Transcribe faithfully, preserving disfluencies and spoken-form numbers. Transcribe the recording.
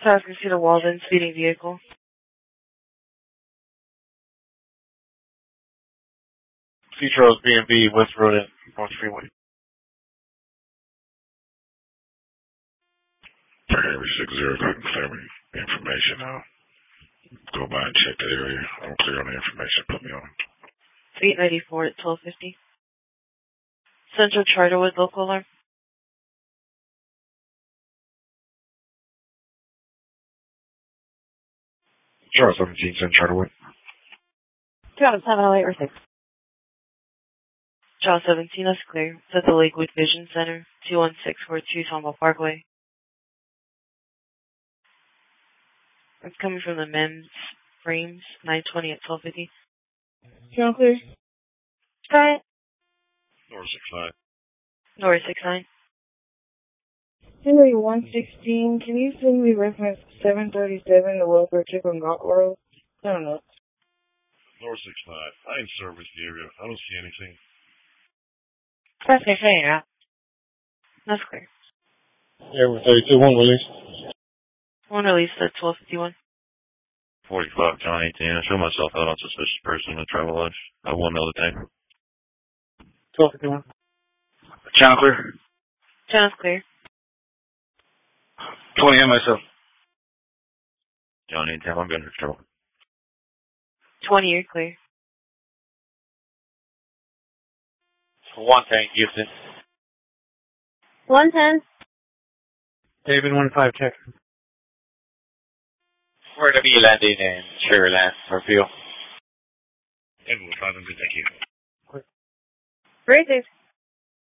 Passenger to the Walden, speeding vehicle. Petros B and B, West Road at North Freeway. Every six zero, go and clear me information. I'll go by and check the area. I'm clear on the information. Put me on. eight ninety-four at twelve fifty. Central Charterwood, local alarm. Charles seventeen, Central Charterwood. Travis seven oh eight or six. Charles seventeen, that's clear. It's at the Lakewood Vision Center, two one six four two Tomball Parkway. It's coming from the men's frames, nine twenty at twelve fifty. John clear. Sky. North six nine. North six nine. Henry one sixteen, can you send me reference seven thirty-seven to Welfare Chicken Got World? I don't know. North six nine. I ain't serviced the area. I don't see anything. That's okay, yeah. That's clear. Airway thirty-two, one release. One release at twelve fifty-one. forty-five, John eighteen. I show myself out on suspicious person in the travel lodge. I have one other thing. twelve fifty-one. Channel clear. Channel's clear. twenty M myself. John eighteen, I'm getting in trouble. twenty, you're clear. one ten, Houston. one ten. David one five, check. We're going to be landing in Sugarland, Northfield. Everyone, five hundred, thank you. Great, Dave.